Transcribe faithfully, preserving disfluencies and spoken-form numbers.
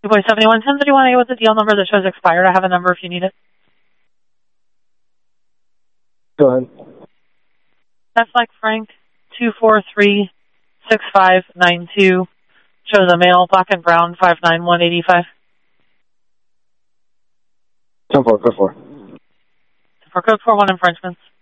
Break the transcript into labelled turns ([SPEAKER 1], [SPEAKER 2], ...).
[SPEAKER 1] two point seven one, ten thirty-one A with the deal number that shows expired. I have a number if you need it.
[SPEAKER 2] Go ahead.
[SPEAKER 1] That's like Frank, two four three six five nine two. Shows a male, black and brown, five nine one eight five.
[SPEAKER 2] ten four, code four.
[SPEAKER 1] For code four one infringements.